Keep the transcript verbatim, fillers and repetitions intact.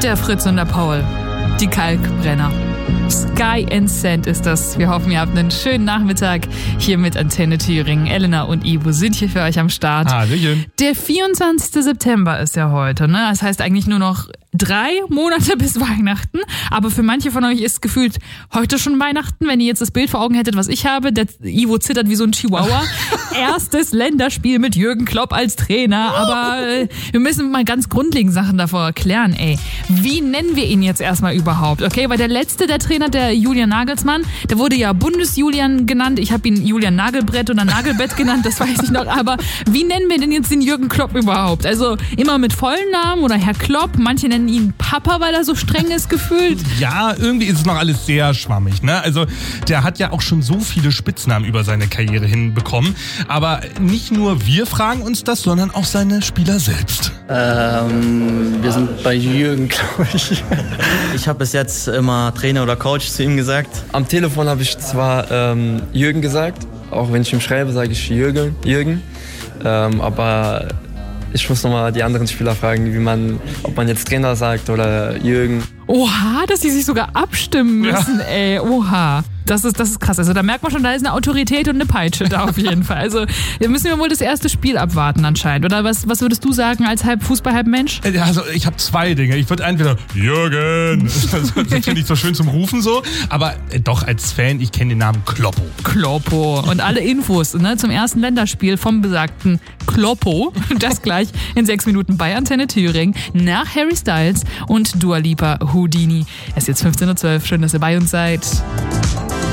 Der Fritz und der Paul, die Kalkbrenner. Sky and Sand ist das. Wir hoffen, ihr habt einen schönen Nachmittag hier mit Antenne Thüringen. Elena und Ivo sind hier für euch am Start. Hallöchen. Der vierundzwanzigster September ist ja heute, ne? Das heißt eigentlich nur noch drei Monate bis Weihnachten. Aber für manche von euch ist gefühlt heute schon Weihnachten. Wenn ihr jetzt das Bild vor Augen hättet, was ich habe, der Ivo zittert wie so ein Chihuahua. Erstes Länderspiel mit Jürgen Klopp als Trainer. Aber äh, wir müssen mal ganz grundlegende Sachen davor erklären, ey. Wie nennen wir ihn jetzt erstmal überhaupt? Okay, weil der letzte, der Trainer, der Julian Nagelsmann, der wurde ja Bundes-Julian genannt. Ich habe ihn Julian Nagelbrett oder Nagelbett genannt, das weiß ich noch. Aber wie nennen wir denn jetzt den Jürgen Klopp überhaupt? Also immer mit vollen Namen oder Herr Klopp? Manche nennen ihn Papa, weil er so streng ist gefühlt. Ja, irgendwie ist es noch alles sehr schwammig, ne? Also der hat ja auch schon so viele Spitznamen über seine Karriere hinbekommen. Aber nicht nur wir fragen uns das, sondern auch seine Spieler selbst. Ähm, wir sind bei Jürgen, glaube ich. Ich habe bis jetzt immer Trainer oder Coach zu ihm gesagt. Am Telefon habe ich zwar ähm, Jürgen gesagt, auch wenn ich ihm schreibe, sage ich Jürgen. Jürgen. Ähm, aber ich muss nochmal die anderen Spieler fragen, wie man, ob man jetzt Trainer sagt oder Jürgen. Oha, dass die sich sogar abstimmen müssen, ja. ey, oha. Das ist, das ist krass. Also da merkt man schon, da ist eine Autorität und eine Peitsche da auf jeden Fall. Also da müssen wir wohl das erste Spiel abwarten anscheinend. Oder was, was würdest du sagen als halb Fußball, halb Mensch? Ja, also ich habe zwei Dinge. Ich würde entweder Jürgen, das finde ich so schön zum Rufen so, aber äh, doch als Fan, ich kenne den Namen Kloppo. Kloppo. Und alle Infos ne, zum ersten Länderspiel vom besagten Kloppo, das gleich in sechs Minuten bei Antenne Thüringen nach Harry Styles und Dua Lipa Houdini. Es ist jetzt fünfzehn Uhr zwölf. Schön, dass ihr bei uns seid.